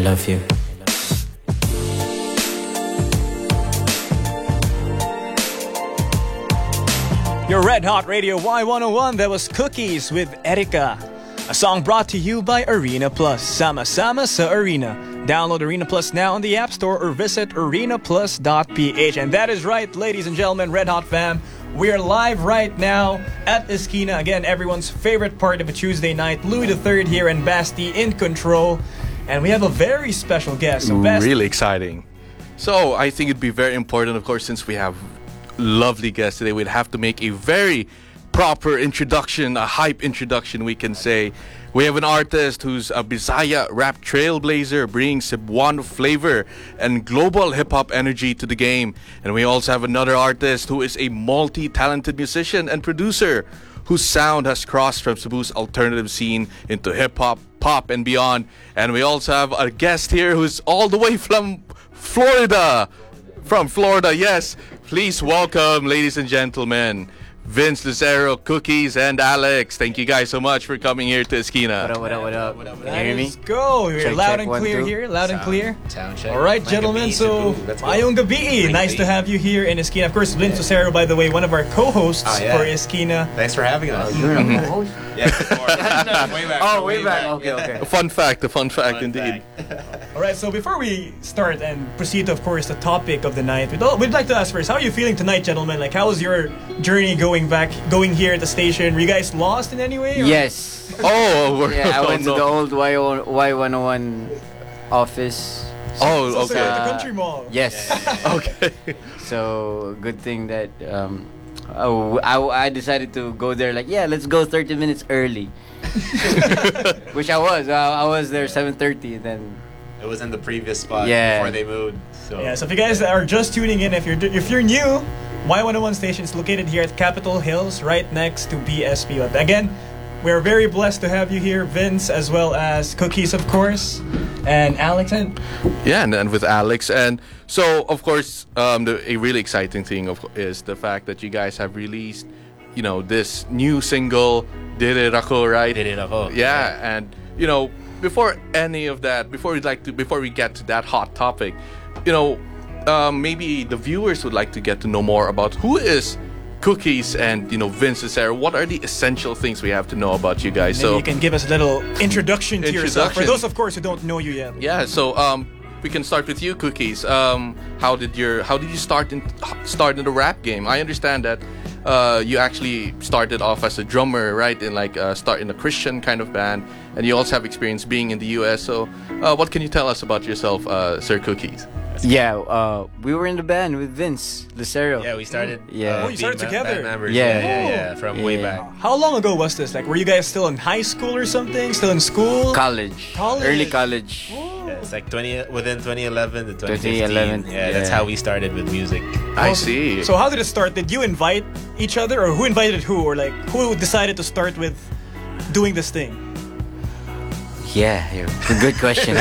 love you. Your Red Hot Radio Y101, that was Cookies with Erika. A song brought to you by Arena Plus. Sama-sama sa Arena. Download Arena Plus now on the App Store or visit arenaplus.ph. And that is right, ladies and gentlemen, Red Hot fam. We are live right now at Esquina. Again, everyone's favorite part of a Tuesday night. Louis III here and Basti in control. And we have a very special guest. So really exciting. So I think it'd be very important, of course, since we have lovely guests today, we'd have to make a very proper introduction, a hype introduction, we can say. We have an artist who's a Bisaya rap trailblazer, bringing Cebuano flavor and global hip-hop energy to the game. And we also have another artist who is a multi-talented musician and producer whose sound has crossed from Cebu's alternative scene into hip-hop, pop, and beyond. And we also have a guest here who's all the way from Florida. From Florida, yes. Please welcome, ladies and gentlemen, Vince Lucero, Cookies, and Alex. Thank you guys so much for coming here to Esquina. What up? Can you hear me? Let's go. We're Check, loud check, and one, clear two. here. Loud and clear. Sound check. All right, gentlemen. So, Mayong Gabi. Nice to have you here in Esquina. Of course, Vince Lucero, by the way, one of our co-hosts for Esquina. Thanks for having us. You're a co-host? Yeah, before. Way back. Way back. Okay. A fun fact indeed. All right, so before we start and proceed to, of course, the topic of the night, we'd like to ask first, how are you feeling tonight, gentlemen? Like, how was your journey going here at the station? Were you guys lost in any way? Or? Yes. I went to the old Y101 office. Oh, So okay. at the country mall. Yes. Okay. So good thing that I decided to go there. Like, let's go 30 minutes early. Which I was. I was there 7:30. Then It was in the previous spot Yeah. before they moved. So Yeah, so if you guys are just tuning in, if you're new, Y101 station is located here at Capitol Hills, right next to BSP. But again, we're very blessed to have you here, Vince, as well as Cookies, of course, and Alex. And Yeah, and with Alex. And so, of course, a really exciting thing is the fact that you guys have released, this new single, Dire Ako, right? Dire Ako. Yeah, and, before any of that, before we get to that hot topic, maybe the viewers would like to get to know more about who is Cookies and, Vince Lucero. What are the essential things we have to know about you guys? maybe you can give us a little introduction to yourself. For Introduction. those, of course, who don't know you yet. Yeah, so we can start with you, Cookies. How did you start in the rap game? I understand that you actually started off as a drummer, right? Start in a Christian kind of band, and you also have experience being in the US. So, what can you tell us about yourself, Sir Cookies? we were in the band with Vince Lucero. Yeah, we started. Yeah. Oh, you started being together. band members. Yeah. From way back. How long ago was this? Like, were you guys still in high school or something? Still in school? College. College. Early college. Yeah, it's like within 2011 to 2011, 2015. Yeah, that's how we started with music. I see. So how did it start? Did you invite each other, or who invited who, or like who decided to start with doing this thing? Yeah, it's a good question.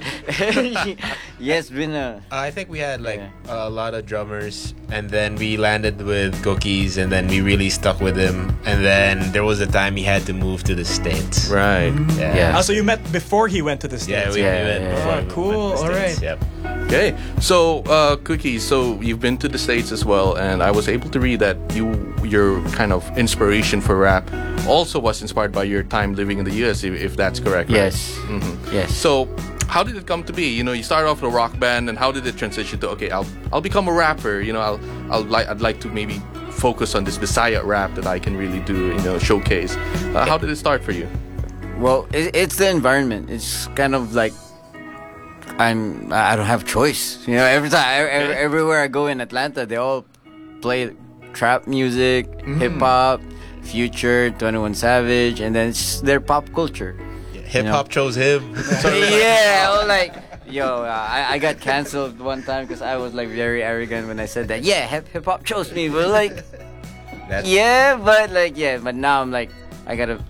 Yes, been a. I think we had a lot of drummers, and then we landed with Cookies, and then we really stuck with him. And then there was a time he had to move to the States. Right. Yeah. So you met before he went to the Yeah, States? we went yeah. before Oh, we went cool. to the All States. right. Yep. Okay, so Cookies, so you've been to the States as well, and I was able to read that your kind of inspiration for rap also was inspired by your time living in the US, if that's correct. Right? Yes. Mm-hmm. Yes. So, how did it come to be? You started off with a rock band, and how did it transition to I'll become a rapper? I'd like to maybe focus on this Bisaya rap that I can really do, showcase. How did it start for you? Well, it's the environment. It's kind of like I don't have choice. Every time, everywhere I go in Atlanta, they all play trap music, hip hop, Future, 21 Savage, and then it's their pop culture. Hip hop chose him. Yeah, I was like, I got canceled one time because I was like very arrogant when I said that. Yeah, hip hop chose me, but like, but now I'm like, I gotta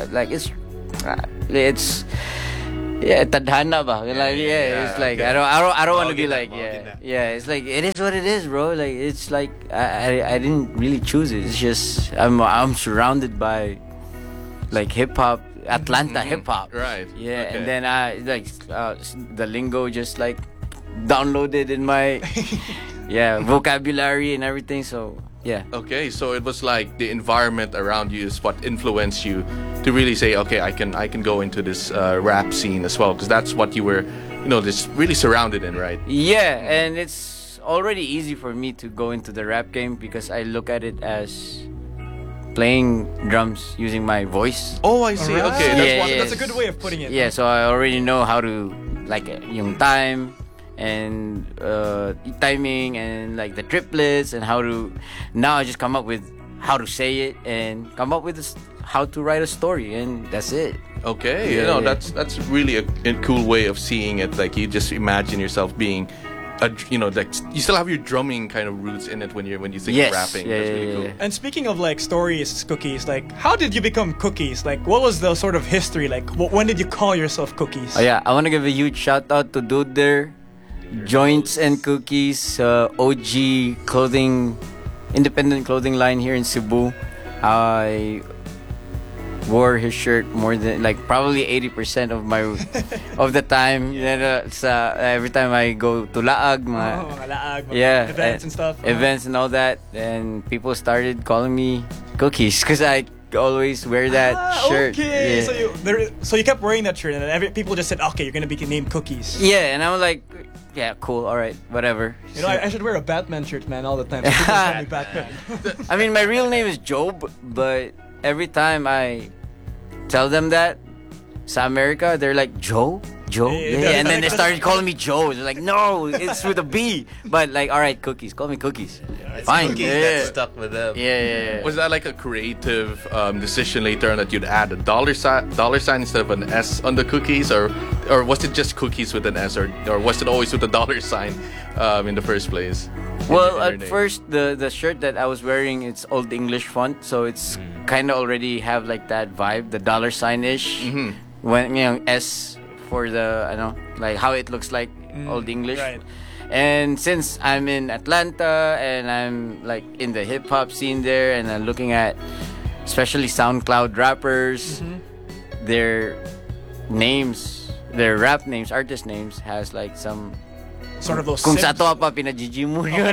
it's. Yeah, tadhana ba? It's like I don't want to be like it's like it is what it is, bro. Like it's like I didn't really choose it. It's just I'm surrounded by like hip hop. Atlanta hip hop. Right. Yeah, Okay. and then I the lingo just like downloaded in my vocabulary and everything. So yeah. Okay, so it was like the environment around you is what influenced you to really say, okay, I can go into this rap scene as well, because that's what you were, just really surrounded in, right? Yeah, and it's already easy for me to go into the rap game because I look at it as playing drums using my voice. Oh, I see. Alright. Okay, That's a good way of putting it. Yeah, so I already know how to like yung time and timing and like the triplets and how to. Now I just come up with how to say it and come up with how to write a story, and that's it. Okay, Yeah. that's really a cool way of seeing it. Like you just imagine yourself being, like you still have your drumming kind of roots in it when you think Yes, of rapping. yeah, That's really yeah, cool. yeah. And speaking of like stories, Cookies, like how did you become Cookies? Like what was the sort of history? Like when did you call yourself Cookies? Oh yeah, I want to give a huge shout out to Dude there, Joints and Cookies, OG clothing, independent clothing line here in Cebu. I wore his shirt more than like probably 80% of my of the time. Every time I go to Laag, Laag, mga yeah, events and stuff. events and all that, and people started calling me Cookies because I always wear that shirt. Okay, Yeah. so you kept wearing that shirt, and then people just said, "Okay, you're gonna be named Cookies." Yeah, and I was like, yeah, cool, all right, whatever. I should wear a Batman shirt, man, all the time. So people call me Batman. I mean, my real name is Job, but every time I tell them that sa America, they're like, Joe? Yeah, And then they started calling me Joe. They're like, no, it's with a B. But like, all right, Cookies, call me Cookies. It's Fine. Cookies Yeah. that stuck with them. Yeah. Was that like a creative decision later on that you'd add a dollar sign instead of an S on the cookies, or was it just cookies with an S, or was it always with a dollar sign in the first place? Well, In your at name? first, the shirt that I was wearing, it's Old English font, so it's kind of already have like that vibe, the dollar sign ish. When S for the, I don't know, like how it looks like Old English. right. And since I'm in Atlanta and I'm like in the hip hop scene there, and I'm looking at especially SoundCloud rappers, their names, their rap names, artist names has like some. Sort of those. Kung sibs. sa to pa pinajijimo yun.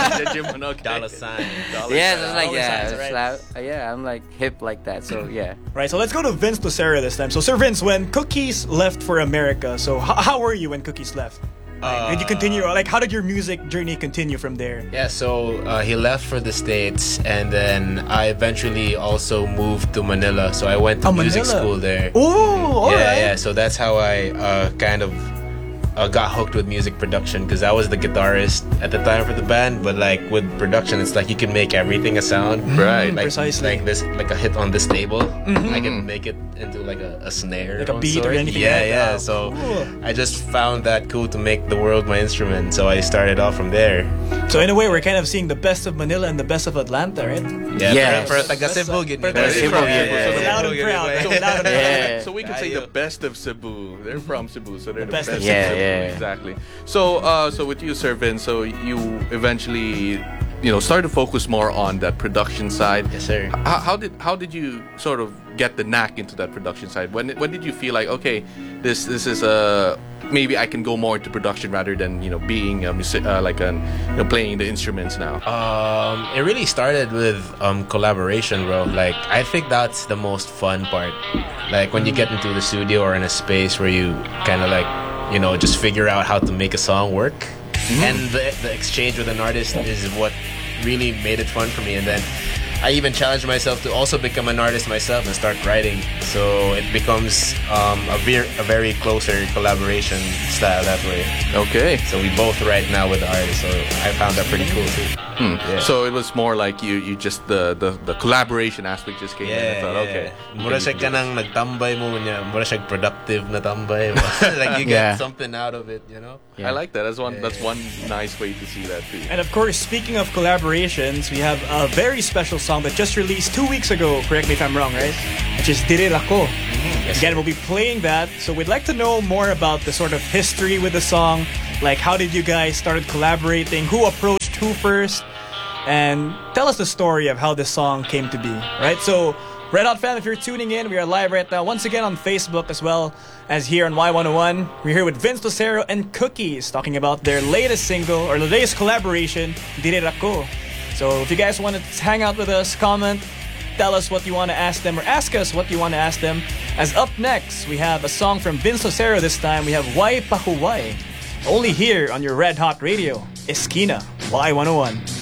Dollar sign. Yeah, it's like Dollar signs, right? I'm like hip like that. So yeah. Right, so let's go to Vince Lucero this time. So, Sir Vince, when Cookies left for America, so how were you when Cookies left? Like, did you continue? Like, how did your music journey continue from there? Yeah, so he left for the States, and then I eventually also moved to Manila. So I went to music Manila. school there. Oh, alright. Yeah. So that's how I kind of got hooked with music production, because I was the guitarist at the time for the band. But like with production, it's like you can make everything a sound. Right. Like, Precisely. Like this, like a hit on this table, I can make it into like a snare, Like a of beat or sorts. anything Yeah, like yeah. that. So Cool. I just found that cool to make the world my instrument. So I started off from there. So, in a way, we're kind of seeing the best of Manila and the best of Atlanta, right? Yes. For taga Cebu, For ganyan. taga Cebu, yeah. Loud and proud. Yeah. Loud and proud. Yeah. So we can say the best of Cebu. They're from Cebu, so they're the best best, of of Cebu. Cebu. Yeah. Exactly. So with you, Sir Vin, so you eventually, started to focus more on that production side. Yes, sir. How did you sort of get the knack into that production side? When did you feel like, okay, this is maybe I can go more into production rather than being a playing the instruments now? It really started with collaboration, bro. Like I think that's the most fun part. Like when you get into the studio or in a space where you kind of like just figure out how to make a song work, and the exchange with an artist is what really made it fun for me. And then I even challenged myself to also become an artist myself and start writing. So it becomes a very closer collaboration style that way. Okay. So we both write now with the artist. So I found that pretty cool too. Yeah. So it was more like you just the collaboration aspect just came in. I thought, okay. Mura siya ka nang nagtambay mo niya. Mura siya productive na tambay. Like you Yeah. get something out of it, I like that. That's one nice way to see that too. And of course, speaking of collaborations, we have a very special song that just released 2 weeks ago. Correct me if I'm wrong, right? Which is Dire Ako. Again, we'll be playing that. So we'd like to know more about the sort of history with the song. Like, how did you guys started collaborating? Who approached who first? And tell us the story of how this song came to be, right? So Red Hot fam, if you're tuning in, we are live right now once again on Facebook as well as here on Y101. We're here with Vince Lucero and Cookies talking about their latest single or the latest collaboration, Dire Ako. So if you guys want to hang out with us, comment, tell us what you want to ask them or ask us what you want to ask them. As up next, we have a song from Vince Lucero this time. We have Why Pahuway. Only here on your Red Hot Radio, Esquina, Y101.